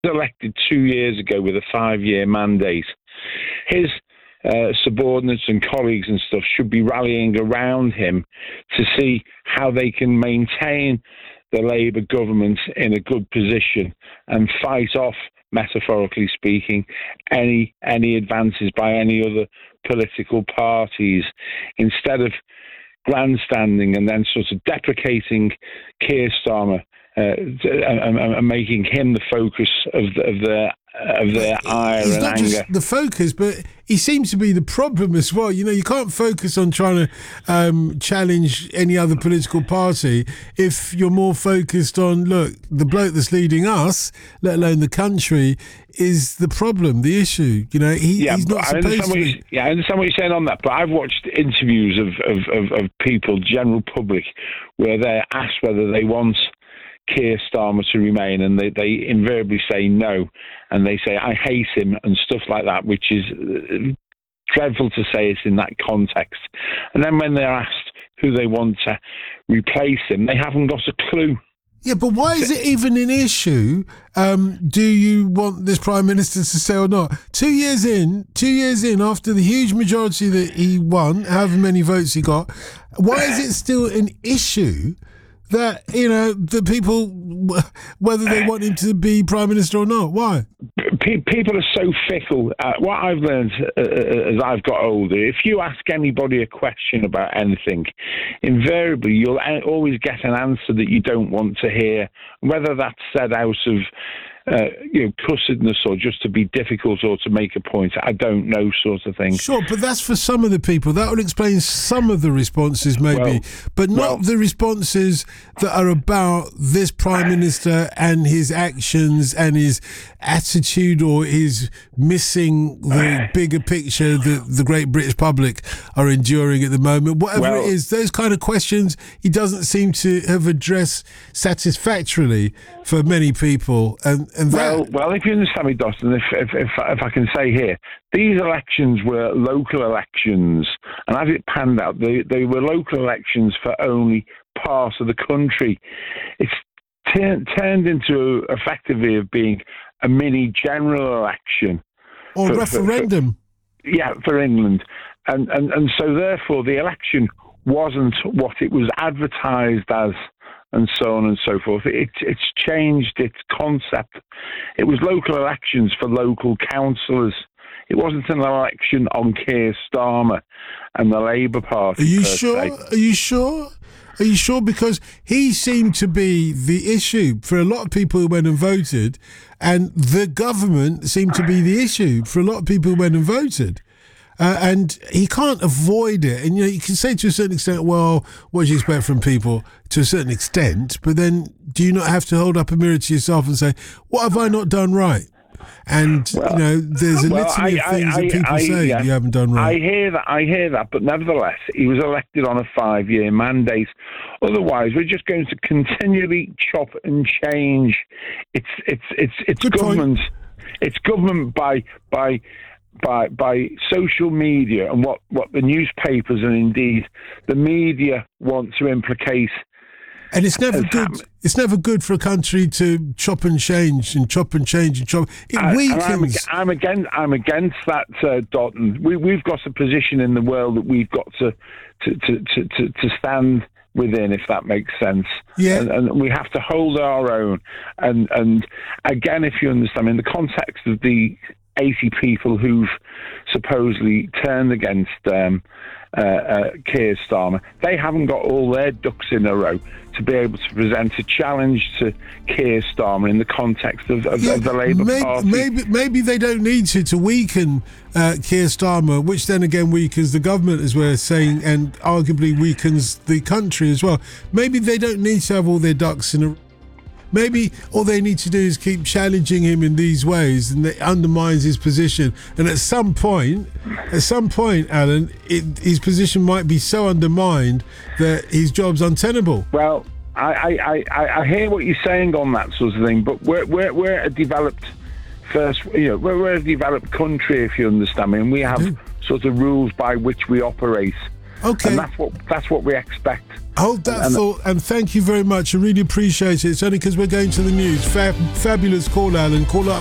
elected 2 years ago with a 5-year mandate. His subordinates and colleagues and stuff should be rallying around him to see how they can maintain the Labour government in a good position and fight off, metaphorically speaking, any advances by any other political parties, instead of grandstanding and then sort of deprecating Keir Starmer and making him the focus of their ire He's and not anger. just the focus, but he seems to be the problem as well. You know, you can't focus on trying to challenge any other political party if you're more focused on, look, the bloke that's leading us, let alone the country, is the problem, the issue. You know, he's not supposed to. I understand what you're saying on that, but I've watched interviews of people, general public, where they're asked whether they want Keir Starmer to remain, and they invariably say no, and they say I hate him and stuff like that, which is dreadful to say it in that context. And then when they're asked who they want to replace him, they haven't got a clue. Yeah, but why is it even an issue? Do you want this Prime Minister to stay or not? 2 years in, after the huge majority that he won, however many votes he got, why is it still an issue that, you know, the people, whether they want him to be Prime Minister or not? Why? People are so fickle. What I've learned as I've got older, if you ask anybody a question about anything, invariably you'll always get an answer that you don't want to hear, whether that's said out of cussedness or just to be difficult or to make a point. I don't know, sort of thing. Sure, but that's for some of the people. That would explain some of the responses, maybe, but not the responses that are about this Prime Minister and his actions and his attitude, or his missing the bigger picture that the great British public are enduring at the moment. Whatever it is, those kind of questions he doesn't seem to have addressed satisfactorily for many people. And well, if you understand me, Dawson, if I can say here, these elections were local elections, and as it panned out, they were local elections for only part of the country. It's turned into effectively of being a mini general election. Or referendum. For England. And so therefore the election wasn't what it was advertised as, and so on and so forth. It's changed its concept. It was local elections for local councillors. It wasn't an election on Keir Starmer and the Labour Party. Are you sure? Are you sure? Are you sure? Because he seemed to be the issue for a lot of people who went and voted, and the government seemed to be the issue for a lot of people who went and voted. And he can't avoid it. And, you know, you can say to a certain extent, well, what do you expect from people to a certain extent? But then do you not have to hold up a mirror to yourself and say, what have I not done right? And, there's a litany of things that people say you haven't done right. I hear that, but nevertheless, he was elected on a 5-year mandate. Otherwise, we're just going to continually chop and change. It's government. It's government by social media and what the newspapers and indeed the media want to implicate. And it's never good. It's never good for a country to chop and change and chop and change and chop. It weakens. I'm against that, Dalton. We've got a position in the world that we've got to stand within, if that makes sense. Yeah. And we have to hold our own. And again, if you understand, in the context of the 80 people who've supposedly turned against Keir Starmer, they haven't got all their ducks in a row to be able to present a challenge to Keir Starmer in the context of the Labour Party. Maybe they don't need to weaken Keir Starmer, which then again weakens the government, as we're saying, and arguably weakens the country as well. Maybe they don't need to have all their ducks in a row. Maybe all they need to do is keep challenging him in these ways, and it undermines his position. And at some point, Alan, his position might be so undermined that his job's untenable. Well, I hear what you're saying on that sort of thing, but we're a developed we're a developed country, if you understand me, and we have sort of rules by which we operate. Okay. And that's what we expect. Hold that thought, and thank you very much. I really appreciate it. It's only because we're going to the news. Fabulous call, Alan. Call up